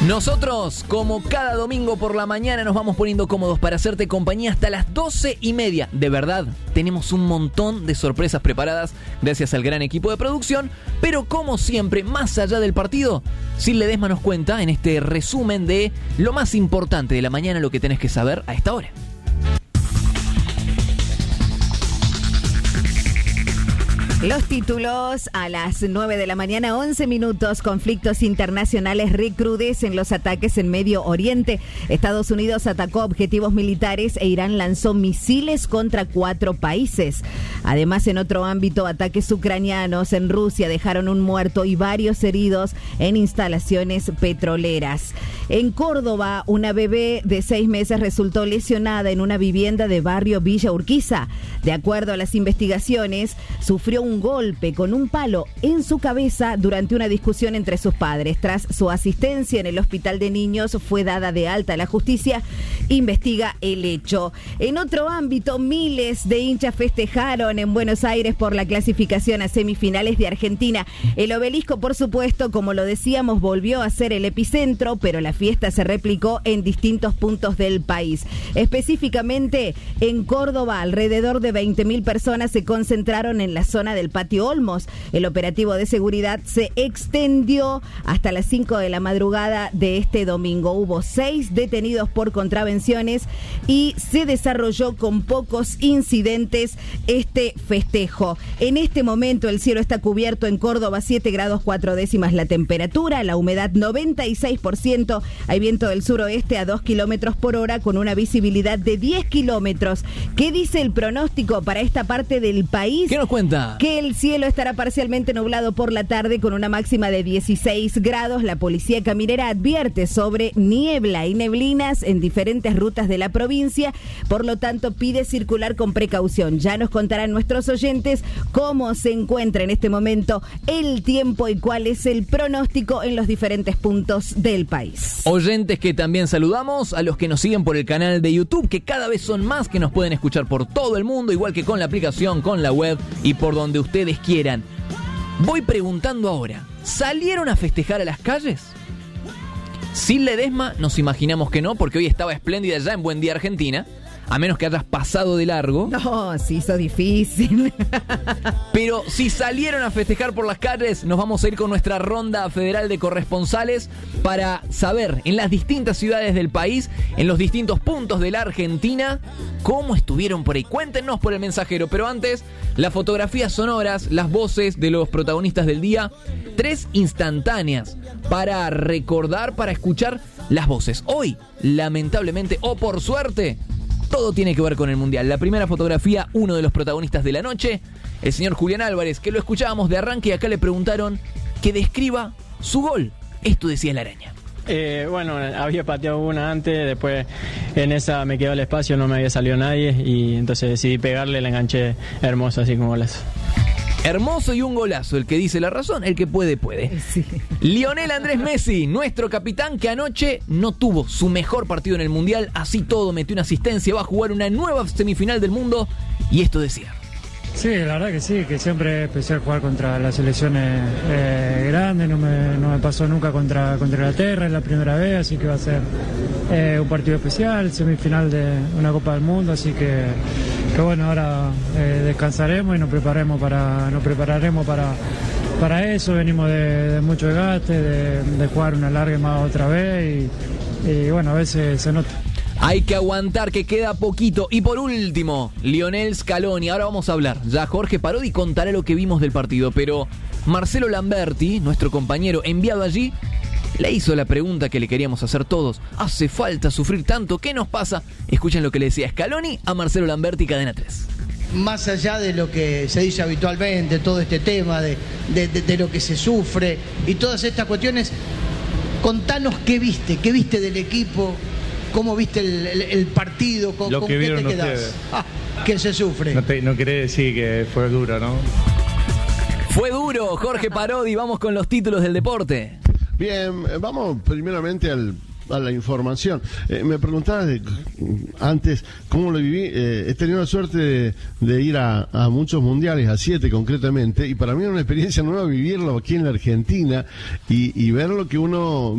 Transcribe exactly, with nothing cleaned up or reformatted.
Nosotros, como cada domingo por la mañana, nos vamos poniendo cómodos para hacerte compañía hasta las doce y media. De verdad, tenemos un montón de sorpresas preparadas gracias al gran equipo de producción. Pero como siempre, más allá del partido, Sil Ledesma nos cuenta en este resumen de lo más importante de la mañana, lo que tenés que saber a esta hora. Los títulos a las nueve de la mañana, once minutos. Conflictos internacionales recrudecen los ataques en Medio Oriente. Estados Unidos atacó objetivos militares e Irán lanzó misiles contra cuatro países. Además, en otro ámbito, ataques ucranianos en Rusia dejaron un muerto y varios heridos en instalaciones petroleras. En Córdoba, una bebé de seis meses resultó lesionada en una vivienda de barrio Villa Urquiza. De acuerdo a las investigaciones, sufrió un golpe con un palo en su cabeza durante una discusión entre sus padres. Tras su asistencia en el hospital de niños, fue dada de alta. La justicia investiga el hecho. En otro ámbito, miles de hinchas festejaron en Buenos Aires por la clasificación a semifinales de Argentina. El Obelisco, por supuesto, como lo decíamos, volvió a ser el epicentro, pero la fiesta se replicó en distintos puntos del país. Específicamente en Córdoba, alrededor de veinte mil personas se concentraron en la zona del Patio Olmos. El operativo de seguridad se extendió hasta las cinco de la madrugada de este domingo. Hubo seis detenidos por contravenciones y se desarrolló con pocos incidentes este festejo. En este momento el cielo está cubierto en Córdoba, siete grados cuatro décimas la temperatura, la humedad noventa y seis por ciento, hay viento del suroeste a dos kilómetros por hora con una visibilidad de diez kilómetros. ¿Qué dice el pronóstico para esta parte del país? ¿Qué nos cuenta? Que el cielo estará parcialmente nublado por la tarde con una máxima de dieciséis grados. La policía caminera advierte sobre niebla y neblinas en diferentes rutas de la provincia, por lo tanto pide circular con precaución. Ya nos contarán nuestros oyentes cómo se encuentra en este momento el tiempo y cuál es el pronóstico en los diferentes puntos del país. Oyentes que también saludamos, a los que nos siguen por el canal de YouTube, que cada vez son más, que nos pueden escuchar por todo el mundo, igual que con la aplicación, con la web y por donde ustedes quieran. Voy preguntando ahora, ¿salieron a festejar a las calles? Sil Ledesma nos imaginamos que no, porque hoy estaba espléndida ya en Buen Día Argentina, a menos que hayas pasado de largo. No, se hizo difícil. Pero si salieron a festejar por las calles, nos vamos a ir con nuestra ronda federal de corresponsales para saber en las distintas ciudades del país, en los distintos puntos de la Argentina, cómo estuvieron por ahí. Cuéntenos por el mensajero, pero antes, las fotografías sonoras, las voces de los protagonistas del día, tres instantáneas para recordar, para escuchar las voces. Hoy, lamentablemente, o por suerte, todo tiene que ver con el Mundial. La primera fotografía, uno de los protagonistas de la noche, el señor Julián Álvarez, que lo escuchábamos de arranque y acá le preguntaron que describa su gol. Esto decía la araña. Eh, bueno, había pateado una antes, después en esa me quedó el espacio, no me había salido nadie y entonces decidí pegarle, la enganché hermoso así como golazo. Hermoso y un golazo, el que dice la razón, el que puede, puede. Sí. Lionel Andrés Messi, nuestro capitán, que anoche no tuvo su mejor partido en el Mundial, así todo, metió una asistencia, va a jugar una nueva semifinal del mundo, y esto decía. Sí, la verdad que sí, que siempre es especial jugar contra las selecciones eh, grandes, no me, no me pasó nunca contra, contra Inglaterra, es la primera vez, así que va a ser eh, un partido especial, semifinal de una Copa del Mundo, así que, que bueno, ahora eh, descansaremos y nos preparemos para, nos prepararemos para, para eso, venimos de, de mucho desgaste, de, de jugar una larga más otra vez y, y bueno, a veces se nota. Hay que aguantar, que queda poquito. Y por último, Lionel Scaloni. Ahora vamos a hablar. Ya Jorge Parodi contará lo que vimos del partido. Pero Marcelo Lamberti, nuestro compañero enviado allí, le hizo la pregunta que le queríamos hacer todos. ¿Hace falta sufrir tanto? ¿Qué nos pasa? Escuchen lo que le decía Scaloni a Marcelo Lamberti, Cadena tres. Más allá de lo que se dice habitualmente, todo este tema de, de, de, de lo que se sufre y todas estas cuestiones, contanos qué viste, qué viste del equipo. ¿Cómo viste el, el, el partido? ¿Con, Lo con que qué te vieron quedás? ustedes. Ah, que se sufre. No, te, no querés decir que fue duro, ¿no? Fue duro, Jorge Parodi. Vamos con los títulos del deporte. Bien, vamos primeramente al a la información. Eh, me preguntabas de, antes cómo lo viví. Eh, he tenido la suerte de, de ir a, a muchos mundiales, a siete concretamente, y para mí era una experiencia nueva vivirlo aquí en la Argentina y, y ver lo que uno